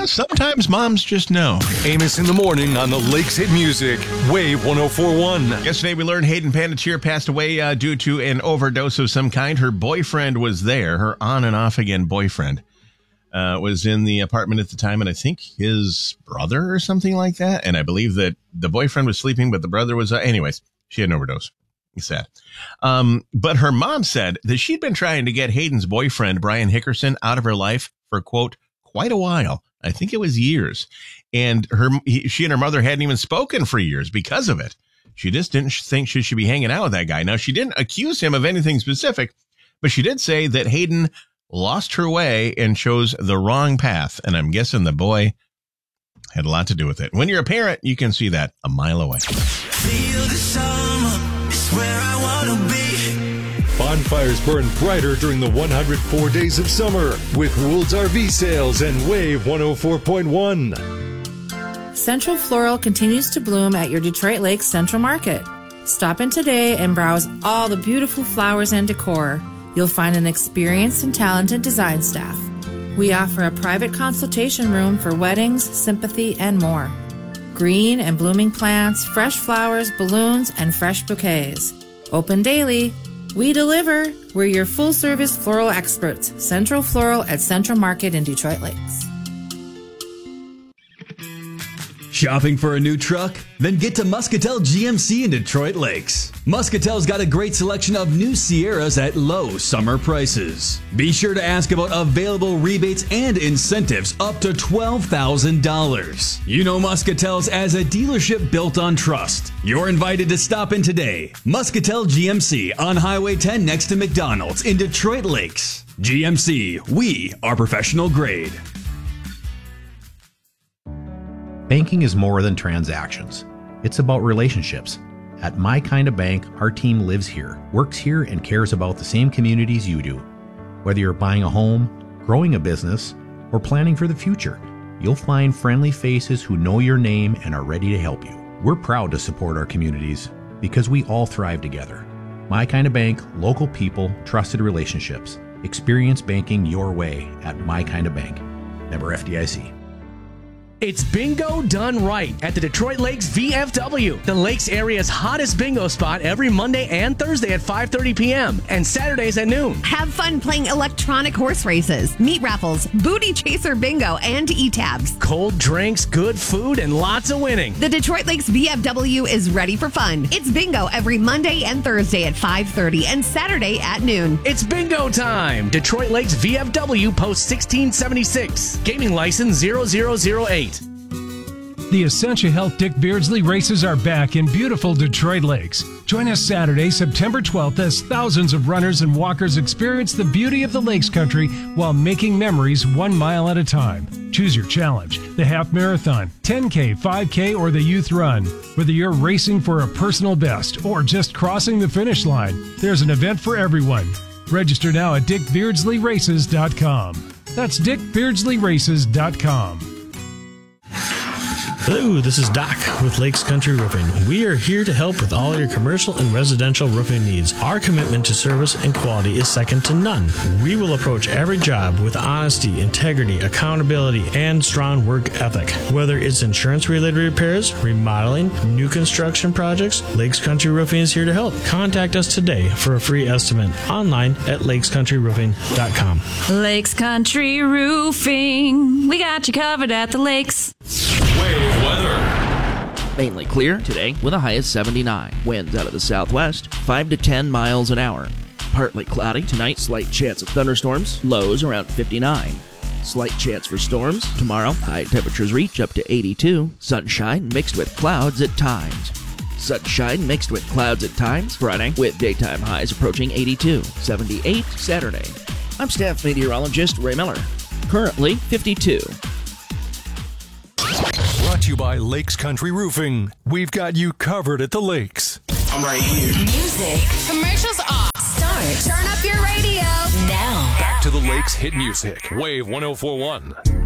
Yeah, sometimes moms just know. Amos in the morning on the Lakes Hit Music, Wave 104.1. Yesterday we learned Hayden Panettiere passed away due to an overdose of some kind. Her boyfriend was there. Her on and off again boyfriend was in the apartment at the time, and I think his brother or something like that. And I believe that the boyfriend was sleeping, but the brother was... anyways, she had an overdose. It's sad. But her mom said that she'd been trying to get Hayden's boyfriend, Brian Hickerson, out of her life for, quote, quite a while. I think it was years. And she and her mother hadn't even spoken for years because of it. She just didn't think she should be hanging out with that guy. Now, she didn't accuse him of anything specific, but she did say that Hayden lost her way and chose the wrong path. And I'm guessing the boy had a lot to do with it. When you're a parent, you can see that a mile away. Feel the summer is where I want to be. Bonfires burn brighter during the 104 days of summer with Rules RV Sales and Wave 104.1. Central Floral continues to bloom at your Detroit Lakes Central Market. Stop in today and browse all the beautiful flowers and decor. You'll find an experienced and talented design staff. We offer a private consultation room for weddings, sympathy, and more. Green and blooming plants, fresh flowers, balloons, and fresh bouquets. Open daily. We deliver. We're your full-service floral experts. Central Floral at Central Market in Detroit Lakes. Shopping for a new truck? Then get to Muscatel GMC in Detroit Lakes. Muscatel's got a great selection of new Sierras at low summer prices. Be sure to ask about available rebates and incentives up to $12,000. You know Muscatel's as a dealership built on trust. You're invited to stop in today. Muscatel GMC on Highway 10 next to McDonald's in Detroit Lakes. GMC, we are professional grade. Banking is more than transactions. It's about relationships. At My Kind of Bank, our team lives here, works here, and cares about the same communities you do. Whether you're buying a home, growing a business, or planning for the future, you'll find friendly faces who know your name and are ready to help you. We're proud to support our communities because we all thrive together. My Kind of Bank, local people, trusted relationships. Experience banking your way at My Kind of Bank. Member FDIC. It's bingo done right at the Detroit Lakes VFW, the Lakes area's hottest bingo spot every Monday and Thursday at 5:30 p.m. and Saturdays at noon. Have fun playing electronic horse races, meat raffles, booty chaser bingo, and e-tabs. Cold drinks, good food, and lots of winning. The Detroit Lakes VFW is ready for fun. It's bingo every Monday and Thursday at 5:30 and Saturday at noon. It's bingo time. Detroit Lakes VFW, Post 1676. Gaming license 0008. The Essentia Health Dick Beardsley races are back in beautiful Detroit Lakes. Join us Saturday, September 12th, as thousands of runners and walkers experience the beauty of the Lakes Country while making memories 1 mile at a time. Choose your challenge, the half marathon, 10K, 5K, or the youth run. Whether you're racing for a personal best or just crossing the finish line, there's an event for everyone. Register now at dickbeardsleyraces.com. That's dickbeardsleyraces.com. Hello, this is Doc with Lakes Country Roofing. We are here to help with all your commercial and residential roofing needs. Our commitment to service and quality is second to none. We will approach every job with honesty, integrity, accountability, and strong work ethic. Whether it's insurance-related repairs, remodeling, new construction projects, Lakes Country Roofing is here to help. Contact us today for a free estimate online at lakescountryroofing.com. Lakes Country Roofing. We got you covered at the lakes. Wave weather. Mainly clear today with a high of 79. Winds out of the southwest, 5 to 10 miles an hour. Partly cloudy tonight, slight chance of thunderstorms, lows around 59. Slight chance for storms tomorrow, high temperatures reach up to 82. Sunshine mixed with clouds at times. Sunshine mixed with clouds at times Friday, with daytime highs approaching 82. 78 Saturday. I'm staff meteorologist Ray Miller. Currently 52. Brought to you by Lakes Country Roofing. We've got you covered at the lakes. I'm right here. Music. Commercials off. Start. Turn up your radio. Now. Back to the Lakes Hit Music. Wave 104.1.